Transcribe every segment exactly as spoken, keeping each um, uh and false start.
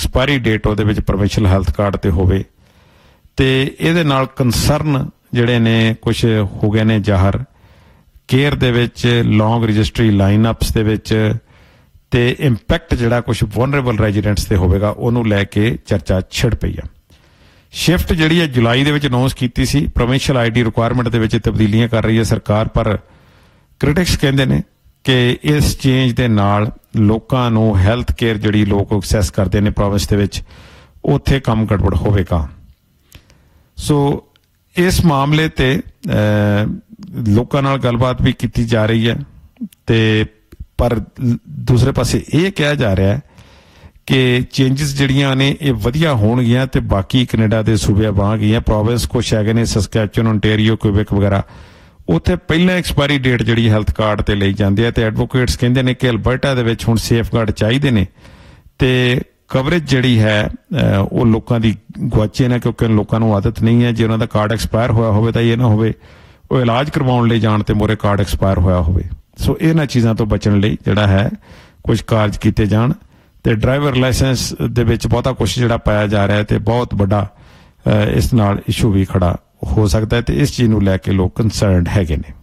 Expiry date ਉਹਦੇ ਵਿੱਚ provincial health card ਤੇ ਹੋਵੇ। ਤੇ ਇਹਦੇ ਨਾਲ ਕੰਸਰਨ ਜਿਹੜੇ ਨੇ ਕੁਛ ਹੋ ਗਏ ਨੇ ਜ਼ਾਹਰ ਕੇਅਰ ਦੇ ਵਿੱਚ, ਲੌਂਗ ਰਜਿਸਟਰੀ ਲਾਈਨ ਅਪਸ ਦੇ ਵਿੱਚ, ਤੇ ਇੰਪੈਕਟ ਜਿਹੜਾ ਕੁਛ ਵਨਰੇਬਲ ਰੈਜ਼ੀਡੈਂਟਸ ਤੇ ਹੋਵੇਗਾ ਉਹਨੂੰ ਲੈ ਕੇ ਚਰਚਾ ਛਿੜ ਪਈ ਆ। ਸ਼ਿਫਟ ਜਿਹੜੀ ਹੈ ਜੁਲਾਈ ਦੇ ਵਿੱਚ ਅਨਾਉਂਸ ਕੀਤੀ ਸੀ, ਪ੍ਰੋਵਿੰਸ਼ੀਅਲ ਆਈ ਡੀ ਰਿਕੁਆਇਰਮੈਂਟ ਦੇ ਵਿੱਚ ਤਬਦੀਲੀਆਂ ਕਰ ਰਹੀ ਹੈ ਸਰਕਾਰ, ਪਰ ਕ੍ਰਿਟਿਕਸ ਕਹਿੰਦੇ ਨੇ ਕਿ ਇਸ ਚੇਂਜ ਦੇ ਨਾਲ ਲੋਕਾਂ ਨੂੰ ਹੈਲਥ ਕੇਅਰ ਜਿਹੜੀ ਲੋਕ ਐਕਸੈਸ ਕਰਦੇ ਨੇ ਪ੍ਰੋਵਿੰਸ ਦੇ ਵਿੱਚ, ਉੱਥੇ ਕੰਮ ਗੜਬੜ ਹੋਵੇਗਾ। ਸੋ ਇਸ ਮਾਮਲੇ ਤੇ ਲੋਕਾਂ ਨਾਲ ਗੱਲਬਾਤ ਵੀ ਕੀਤੀ ਜਾ ਰਹੀ ਹੈ, ਤੇ ਪਰ ਦੂਸਰੇ ਪਾਸੇ ਇਹ ਕਿਹਾ ਜਾ ਰਿਹਾ ਹੈ ਕਿ ਚੇਂਜਸ ਜਿਹੜੀਆਂ ਨੇ ਇਹ ਵਧੀਆ ਹੋਣਗੀਆਂ ਤੇ ਬਾਕੀ ਕੈਨੇਡਾ ਦੇ ਸੂਬਿਆਂ ਵਾਂਗ ਹੀ ਆ। ਪ੍ਰੋਵਿੰਸ ਕੁਛ ਹੈਗੇ ਨੇ ਸਸਕੈਚੁਅਨ, ਓਨਟਾਰੀਓ, ਕੁਇਬੈਕ ਵਗੈਰਾ, ਉੱਥੇ ਪਹਿਲਾਂ ਐਕਸਪਾਇਰੀ ਡੇਟ ਜਿਹੜੀ ਹੈਲਥ ਕਾਰਡ ਤੇ ਲਈ ਜਾਂਦੀ ਹੈ। ਤੇ ਐਡਵੋਕੇਟਸ ਕਹਿੰਦੇ ਨੇ ਕਿ ਅਲਬਰਟਾ ਦੇ ਵਿੱਚ ਹੁਣ ਸੇਫਗਾਰਡ ਚਾਹੀਦੇ ਨੇ ਤੇ ਕਵਰੇਜ ਜਿਹੜੀ ਹੈ ਉਹ ਲੋਕਾਂ ਦੀ ਗੁਆਚੇ ਨਾ, ਕਿਉਂਕਿ ਲੋਕਾਂ ਨੂੰ ਆਦਤ ਨਹੀਂ ਹੈ ਜੇ ਉਹਨਾਂ ਦਾ ਕਾਰਡ ਐਕਸਪਾਇਰ ਹੋਇਆ ਹੋਵੇ ਤਾਂ ਇਹ ਨਾ ਹੋਵੇ ਉਹ ਇਲਾਜ ਕਰਵਾਉਣ ਲਈ ਜਾਣ ਤੇ ਮੋਰੇ ਕਾਰਡ ਐਕਸਪਾਇਰ ਹੋਇਆ ਹੋਵੇ। ਸੋ ਇਹਨਾਂ ਚੀਜ਼ਾਂ ਤੋਂ ਬਚਣ ਲਈ ਜਿਹੜਾ ਹੈ ਕੁਝ ਕਾਰਜ ਕੀਤੇ ਜਾਣ। ਤੇ ਡਰਾਈਵਰ ਲਾਇਸੈਂਸ ਦੇ ਵਿੱਚ ਬਹੁਤਾ ਕੁਛ ਜਿਹੜਾ ਪਾਇਆ ਜਾ ਰਿਹਾ ਤੇ ਬਹੁਤ ਵੱਡਾ ਇਸ ਨਾਲ ਇਸ਼ੂ ਵੀ ਖੜਾ ਹੋ ਸਕਦਾ ਹੈ, ਤੇ ਇਸ ਚੀਜ਼ ਨੂੰ ਲੈ ਕੇ ਲੋਕ ਕੰਸਰਨਡ ਹੈਗੇ ਨੇ।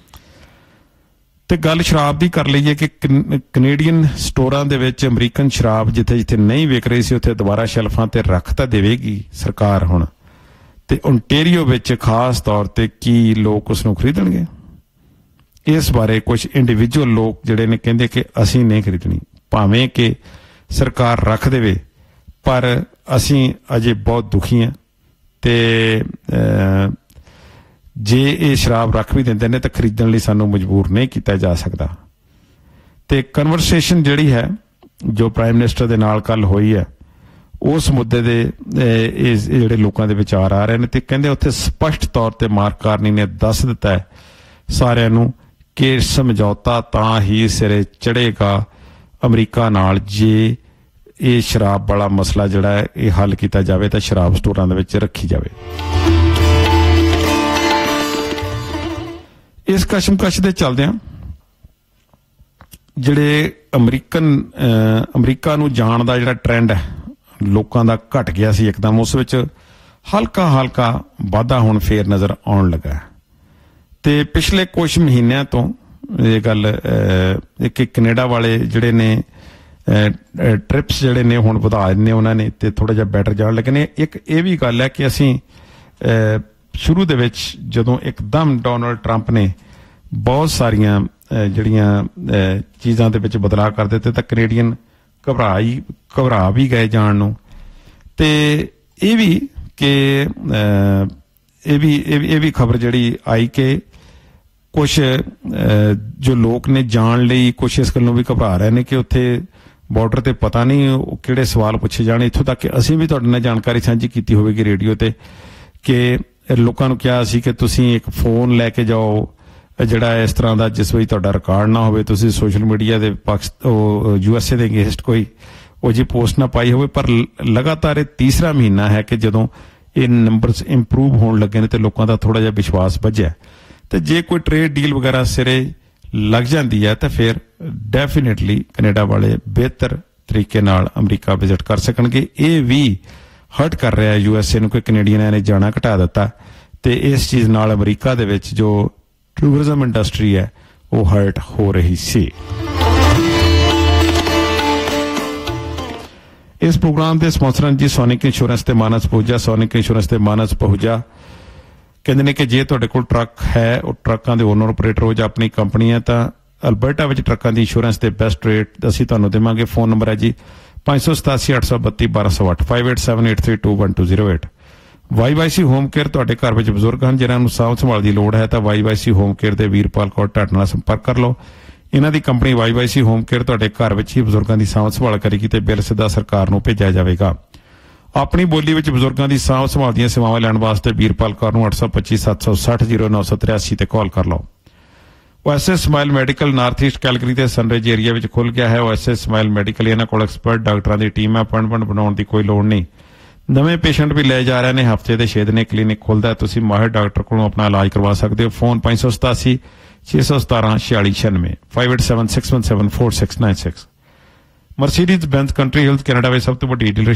ਤੇ ਗੱਲ ਸ਼ਰਾਬ ਦੀ ਕਰ ਲਈਏ ਕਿ ਕੈਨੇਡੀਅਨ ਸਟੋਰਾਂ ਦੇ ਵਿੱਚ ਅਮਰੀਕਨ ਸ਼ਰਾਬ ਜਿੱਥੇ ਜਿੱਥੇ ਨਹੀਂ ਵਿਕ ਰਹੀ ਸੀ ਉੱਥੇ ਦੁਬਾਰਾ ਸ਼ੈਲਫਾਂ ਤੇ ਰੱਖ ਤਾਂ ਦੇਵੇਗੀ ਸਰਕਾਰ ਹੁਣ। ਤੇ ਓਨਟਾਰੀਓ ਵਿੱਚ ਖਾਸ ਤੌਰ ਤੇ ਕੀ ਲੋਕ ਉਸ ਨੂੰ ਖਰੀਦਣਗੇ, ਇਸ ਬਾਰੇ ਕੁਝ ਇੰਡੀਵਿਜੂਅਲ ਲੋਕ ਜਿਹੜੇ ਨੇ ਕਹਿੰਦੇ ਕਿ ਅਸੀਂ ਨਹੀਂ ਖਰੀਦਣੀ, ਭਾਵੇਂ ਕਿ ਸਰਕਾਰ ਰੱਖ ਦੇਵੇ, ਪਰ ਅਸੀਂ ਅਜੇ ਬਹੁਤ ਦੁਖੀ ਹਾਂ ਤੇ ਜੇ ਇਹ ਸ਼ਰਾਬ ਰੱਖ ਵੀ ਦਿੰਦੇ ਨੇ ਤਾਂ ਖਰੀਦਣ ਲਈ ਸਾਨੂੰ ਮਜਬੂਰ ਨਹੀਂ ਕੀਤਾ ਜਾ ਸਕਦਾ। ਤੇ ਕਨਵਰਸੇਸ਼ਨ ਜਿਹੜੀ ਹੈ ਜੋ ਪ੍ਰਾਈਮ ਮਿਨਿਸਟਰ ਦੇ ਨਾਲ ਕੱਲ ਹੋਈ ਹੈ ਉਸ ਮੁੱਦੇ ਦੇ ਇਹ ਜਿਹੜੇ ਲੋਕਾਂ ਦੇ ਵਿਚਾਰ ਆ ਰਹੇ ਨੇ, ਤੇ ਕਹਿੰਦੇ ਉੱਥੇ ਸਪਸ਼ਟ ਤੌਰ ਤੇ ਮਾਰਕ ਕਾਰਨੀ ਨੇ ਦੱਸ ਦਿੱਤਾ ਹੈ ਸਾਰਿਆਂ ਨੂੰ ਕਿ ਸਮਝੌਤਾ ਤਾਂ ਹੀ ਸਿਰੇ ਚੜ੍ਹੇਗਾ ਅਮਰੀਕਾ ਨਾਲ ਜੇ ਇਹ ਸ਼ਰਾਬ ਵਾਲਾ ਮਸਲਾ ਜਿਹੜਾ ਹੈ ਇਹ ਹੱਲ ਕੀਤਾ ਜਾਵੇ ਤਾਂ ਸ਼ਰਾਬ ਸਟੋਰਾਂ ਦੇ ਵਿੱਚ ਰੱਖੀ ਜਾਵੇ। ਇਸ ਕਸ਼ਮਕਸ਼ ਦੇ ਚੱਲਦਿਆਂ ਜਿਹੜੇ ਅਮਰੀਕਨ ਅਮਰੀਕਾ ਨੂੰ ਜਾਣ ਦਾ ਜਿਹੜਾ ਟ੍ਰੈਂਡ ਹੈ ਲੋਕਾਂ ਦਾ ਘਟ ਗਿਆ ਸੀ ਇੱਕਦਮ, ਉਸ ਵਿੱਚ ਹਲਕਾ ਹਲਕਾ ਵਾਧਾ ਹੁਣ ਫੇਰ ਨਜ਼ਰ ਆਉਣ ਲੱਗਾ। ਤੇ ਪਿਛਲੇ ਕੁਝ ਮਹੀਨਿਆਂ ਤੋਂ ਇਹ ਗੱਲ ਇੱਕ ਕੈਨੇਡਾ ਵਾਲੇ ਜਿਹੜੇ ਨੇ ਟ੍ਰਿਪਸ ਜਿਹੜੇ ਨੇ ਹੁਣ ਵਧਾ ਦਿੰਦੇ ਉਹਨਾਂ ਨੇ ਤੇ ਥੋੜਾ ਜਿਹਾ ਬੈਟਰ ਜਾਣ ਲੱਗੇ ਨੇ। ਇੱਕ ਇਹ ਵੀ ਗੱਲ ਹੈ ਕਿ ਅਸੀਂ ਸ਼ੁਰੂ ਦੇ ਵਿੱਚ ਜਦੋਂ ਇੱਕਦਮ ਡੋਨਲਡ ਟਰੰਪ ਨੇ ਬਹੁਤ ਸਾਰੀਆਂ ਜਿਹੜੀਆਂ ਚੀਜ਼ਾਂ ਦੇ ਵਿੱਚ ਬਦਲਾਅ ਕਰ ਦਿੱਤੇ ਤਾਂ ਕੈਨੇਡੀਅਨ ਘਬਰਾ ਹੀ ਘਬਰਾ ਵੀ ਗਏ ਜਾਣ ਨੂੰ। ਤੇ ਇਹ ਵੀ ਕਿ ਇਹ ਵੀ ਇਹ ਵੀ ਖਬਰ ਜਿਹੜੀ ਆਈ ਕਿ ਕੁਛ ਜੋ ਲੋਕ ਨੇ ਜਾਣ ਲਈ ਕੁਛ ਇਸ ਗੱਲੋਂ ਵੀ ਘਬਰਾ ਰਹੇ ਨੇ ਕਿ ਉੱਥੇ ਬਾਰਡਰ ਤੇ ਪਤਾ ਨਹੀਂ ਕਿਹੜੇ ਸਵਾਲ ਪੁੱਛੇ ਜਾਣ। ਇੱਥੋਂ ਤੱਕ ਕਿ ਅਸੀਂ ਵੀ ਤੁਹਾਡੇ ਨਾਲ ਜਾਣਕਾਰੀ ਸਾਂਝੀ ਕੀਤੀ ਹੋਵੇਗੀ ਰੇਡੀਓ ਤੇ ਕਿ ਲੋਕਾਂ ਨੂੰ ਕਿਹਾ ਸੀ ਕਿ ਤੁਸੀਂ ਇੱਕ ਫੋਨ ਲੈ ਕੇ ਜਾਓ ਜਿਹੜਾ ਇਸ ਤਰ੍ਹਾਂ ਦਾ ਜਿਸ ਵਿੱਚ ਤੁਹਾਡਾ ਰਿਕਾਰਡ ਨਾ ਹੋਵੇ, ਤੁਸੀਂ ਸੋਸ਼ਲ ਮੀਡੀਆ ਦੇ ਪਕਸ਼ ਯੂ ਐਸ ਏ ਦੇ ਅਗੇਂਸਟ ਕੋਈ ਉਹ ਜੀ ਪੋਸਟ ਨਾ ਪਾਈ ਹੋਵੇ। ਪਰ ਲਗਾਤਾਰ ਇਹ ਤੀਸਰਾ ਮਹੀਨਾ ਹੈ ਕਿ ਜਦੋਂ ਇਹ ਨੰਬਰਸ ਇੰਪਰੂਵ ਹੋਣ ਲੱਗੇ ਨੇ ਤੇ ਲੋਕਾਂ ਦਾ ਥੋੜਾ ਜਿਹਾ ਵਿਸ਼ਵਾਸ ਵੱਧਿਆ। ਤੇ ਜੇ ਕੋਈ ਟ੍ਰੇਡ ਡੀਲ ਵਗੈਰਾ ਸਿਰੇ ਲੱਗ ਜਾਂਦੀ ਹੈ ਤਾਂ ਫਿਰ ਡੈਫੀਨੇਟਲੀ ਕੈਨੇਡਾ ਵਾਲੇ ਬਿਹਤਰ ਤਰੀਕੇ ਨਾਲ ਅਮਰੀਕਾ ਵਿਜ਼ਿਟ ਕਰ ਸਕਣਗੇ। ਇਹ ਵੀ ਹਰਟ ਕਰ ਰਿਹਾ ਯੂ ਐਸ ਏ ਨੂੰ ਕਿ ਕੈਨੇਡੀਅਨਾਂ ਨੇ ਜਾਣਾ ਘਟਾ ਦਿੱਤਾ ਤੇ ਇਸ ਚੀਜ਼ ਨਾਲ ਅਮਰੀਕਾ ਦੇ ਵਿੱਚ ਜੋ ਟੂਰਿਜ਼ਮ ਇੰਡਸਟਰੀ ਹੈ ਉਹ ਹਰਟ ਹੋ ਰਹੀ ਸੀ। ਇਸ ਪ੍ਰੋਗਰਾਮ ਦੇ ਸਪਾਂਸਰ ਜੀ ਸੋਨਿਕ ਇੰਸ਼ੋਰੈਂਸ ਤੇ ਮਾਨਸ ਪਹੁੰਚਾ। ਸੋਨਿਕ ਇੰਸ਼ੋਰੈਂਸ ਤੇ ਮਾਨਸ ਪਹੁੰਚਾ ਕਹਿੰਦੇ ਨੇ ਕਿ ਜੇ ਤੁਹਾਡੇ ਕੋਲ ਟਰੱਕ ਹੈ, ਉਹ ਟਰੱਕਾਂ ਦੇ ਓਨਰ ਆਪਰੇਟਰ ਹੋ ਜਾਂ ਆਪਣੀ ਕੰਪਨੀ ਹੈ ਤਾਂ ਅਲਬਰਟਾ ਵਿੱਚ ਟਰੱਕਾਂ ਦੀ ਇੰਸ਼ੋਰੈਂਸ ਦੇ ਬੈਸਟ ਰੇਟ ਅਸੀਂ ਤੁਹਾਨੂੰ ਦੇਵਾਂਗੇ। ਫੋਨ ਨੰਬਰ ਹੈ ਜੀ ਪੰਜ ਸੌ ਸਤਾਸੀ ਅੱਠ ਸੌ ਬੱਤੀ ਬਾਰਾਂ ਸੌ ਅੱਠ five eight seven eight three two one two zero eight. Why Y C home care ਤੁਹਾਡੇ ਘਰ ਵਿੱਚ ਬਜ਼ੁਰਗ ਹਨ ਜਿਹਨਾਂ ਨੂੰ ਸਾਂਭ ਸੰਭਾਲ ਦੀ ਲੋੜ ਹੈ ਤਾਂ why Y C home care ਦੇ ਵੀਰਪਾਲ ਕੌਰ ਢੱਟ ਨਾਲ ਸੰਪਰਕ ਕਰ ਲਓ। ਇਹਨਾਂ ਦੀ company why Y C home care ਤੁਹਾਡੇ ਘਰ ਵਿੱਚ ਹੀ ਬਜ਼ੁਰਗਾਂ ਦੀ ਸਾਂਭ ਸੰਭਾਲ ਕਰੇਗੀ ਤੇ ਬਿੱਲ ਸਿੱਧਾ ਸਰਕਾਰ ਨੂੰ ਭੇਜਿਆ ਜਾਵੇਗਾ। ਆਪਣੀ ਬੋਲੀ ਵਿੱਚ ਬਜ਼ੁਰਗਾਂ ਦੀ ਸਾਂਭ ਸੰਭਾਲ ਦੀਆਂ ਸੇਵਾਵਾਂ ਲੈਣ ਵਾਸਤੇ ਵੀਰਪਾਲ ਕੌਰ ਨੂੰ ਅੱਠ ਸੌ ਪੱਚੀ ਸੱਤ ਸੌ ਸੱਠ ਜ਼ੀਰੋ ਨੌ ਸੌ ਤਰਿਆਸੀ ਤੇ ਕਾਲ ਕਰ ਲਓ। OSS smile medical north East Calgary ਦੇ ਸਨਰਾਈਜ਼ ਏਰੀਆ ਵਿੱਚ ਖੁੱਲ੍ਹ ਗਿਆ ਹੈ। ਓਐਸਐਸ ਸਮਾਈਲ ਮੈਡੀਕਲ ਇਹਨਾਂ ਕੋਲ ਐਕਸਪਰਟ ਡਾਕਟਰਾਂ ਦੀ ਟੀਮ ਹੈ। ਅਪਾਇੰਟਮੈਂਟ ਬਣਾਉਣ ਦੀ ਕੋਈ ਲੋੜ ਨਹੀਂ। ਨਵੇਂ ਪੇਸ਼ੈਂਟ ਵੀ ਲੈ ਜਾ ਰਹੇ ਨੇ। ਹਫ਼ਤੇ ਦੇ ਛੇ ਦਿਨ ਕਲੀਨਿਕ ਖੁੱਲ੍ਹਦਾ। ਤੁਸੀਂ ਮਾਹਿਰ ਡਾਕਟਰ ਕੋਲੋਂ ਆਪਣਾ ਇਲਾਜ ਕਰਵਾ ਸਕਦੇ ਹੋ। ਫੋਨ ਪੰਜ ਸੌ ਸਤਾਸੀ ਛੇ ਸੌ ਸਤਾਰਾਂ ਛਿਆਲੀ ਛਿਆਨਵੇਂ five eight seven six one seven four six nine six. Mercedes ਬੈਂਜ਼ country Hills Canada ਵਿੱਚ ਸਭ ਤੋਂ ਵੱਡੀ ਡੀਲਰ